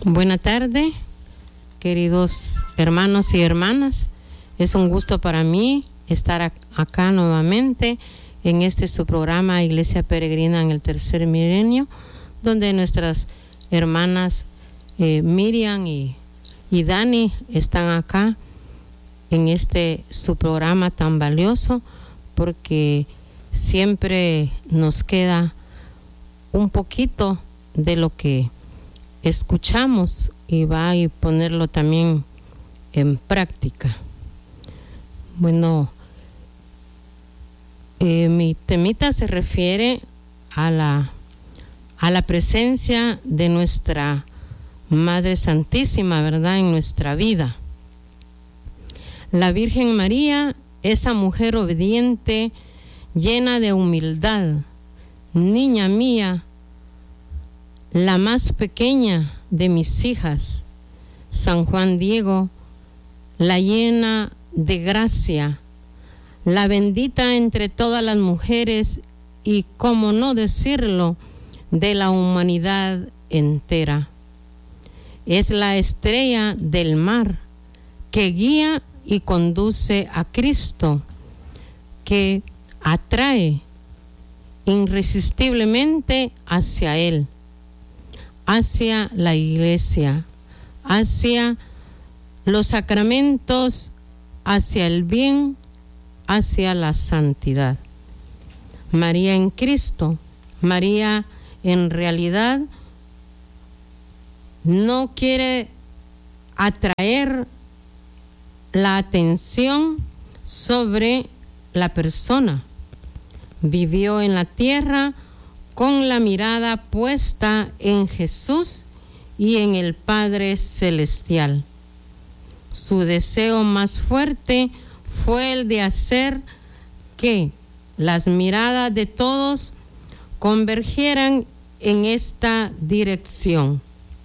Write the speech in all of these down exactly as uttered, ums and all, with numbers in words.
Buena tarde, queridos hermanos y hermanas. Es un gusto para mí estar acá nuevamente en este su programa Iglesia Peregrina en el Tercer Milenio, donde nuestras hermanas eh, Miriam y, y Dani están acá en este su programa tan valioso, porque siempre nos queda un poquito de lo que escuchamos y va a ponerlo también en práctica. Bueno, eh, mi temita se refiere a la, a la presencia de nuestra Madre Santísima, ¿verdad?, en nuestra vida. La Virgen María, esa mujer obediente, llena de humildad, niña mía, la más pequeña de mis hijas, San Juan Diego, la llena de gracia, la bendita entre todas las mujeres y, cómo no decirlo, de la humanidad entera. Es la estrella del mar que guía y conduce a Cristo, que atrae irresistiblemente hacia Él, hacia la iglesia, hacia los sacramentos, hacia el bien, hacia la santidad. María en Cristo, María en realidad no quiere atraer la atención sobre la persona. Vivió en la tierra con la mirada puesta en Jesús y en el Padre Celestial. Su deseo más fuerte fue el de hacer que las miradas de todos convergieran en esta dirección.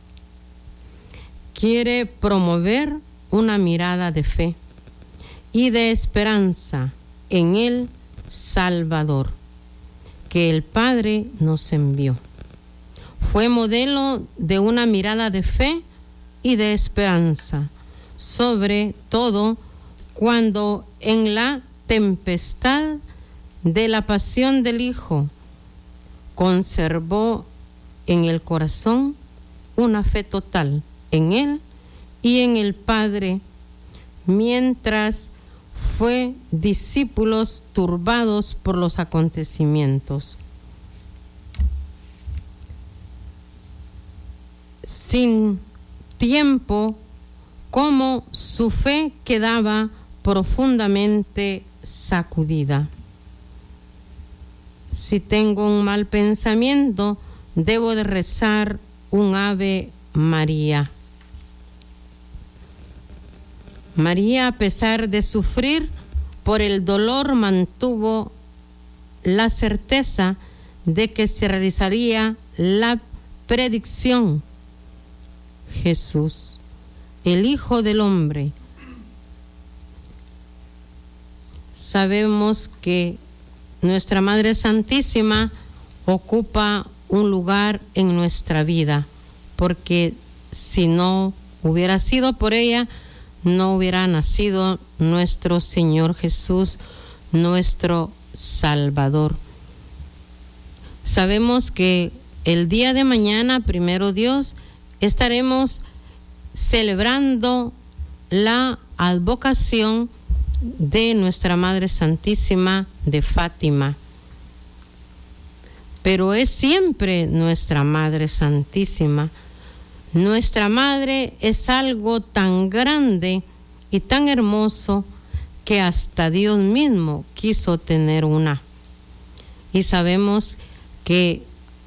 Quiere promover una mirada de fe y de esperanza en el Salvador que el Padre nos envió. Fue modelo de una mirada de fe y de esperanza, sobre todo cuando en la tempestad de la pasión del Hijo conservó en el corazón una fe total en Él y en el Padre, mientras fue discípulos turbados por los acontecimientos. Sin tiempo, como su fe quedaba profundamente sacudida. Si tengo un mal pensamiento, debo de rezar un Ave María. María, a pesar de sufrir por el dolor, mantuvo la certeza de que se realizaría la predicción. Jesús, el Hijo del Hombre. Sabemos que nuestra Madre Santísima ocupa un lugar en nuestra vida, porque si no hubiera sido por ella, no hubiera nacido nuestro Señor Jesús, nuestro Salvador. Sabemos que el día de mañana, primero Dios, estaremos celebrando la advocación de nuestra Madre Santísima de Fátima. Pero es siempre nuestra Madre Santísima. Nuestra Madre es algo tan grande y tan hermoso que hasta Dios mismo quiso tener una. Y sabemos que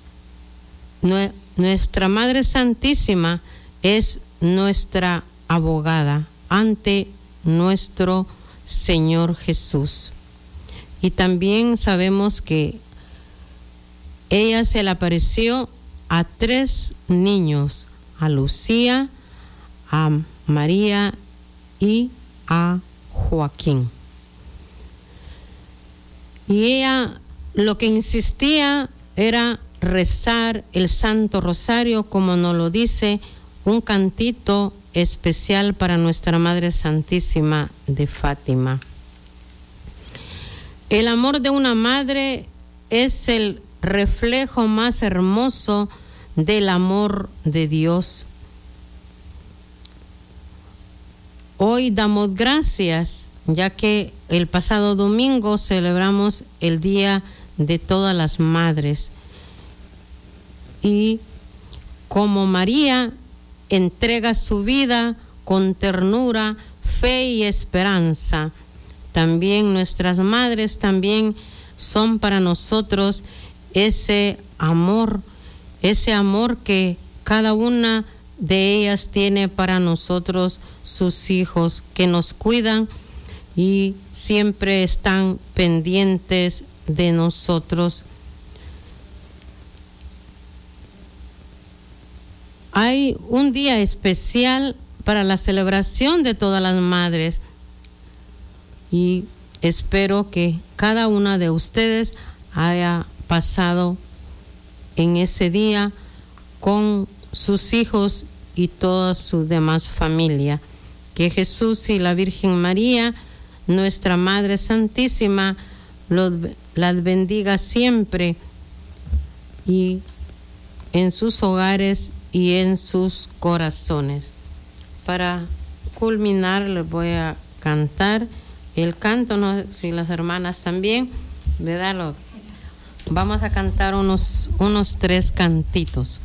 nuestra Madre Santísima es nuestra abogada ante nuestro Señor Jesús. Y también sabemos que ella se le apareció a tres niños, a Lucía, a María y a Joaquín. Y ella lo que insistía era rezar el Santo Rosario, como nos lo dice un cantito especial para nuestra Madre Santísima de Fátima. El amor de una madre es el reflejo más hermoso del amor de Dios. Hoy damos gracias, ya que el pasado domingo celebramos el Día de todas las Madres. Y como María entrega su vida con ternura, fe y esperanza, también nuestras madres también son para nosotros ese amor, ese amor que cada una de ellas tiene para nosotros, sus hijos, que nos cuidan y siempre están pendientes de nosotros. Hay un día especial para la celebración de todas las madres y espero que cada una de ustedes haya pasado en ese día con sus hijos y toda su demás familia. Que Jesús y la Virgen María, nuestra Madre Santísima, los, las bendiga siempre y en sus hogares y en sus corazones. Para culminar les voy a cantar el canto, no sé si las hermanas también, ¿verdad? Lo, vamos a cantar unos, unos tres cantitos.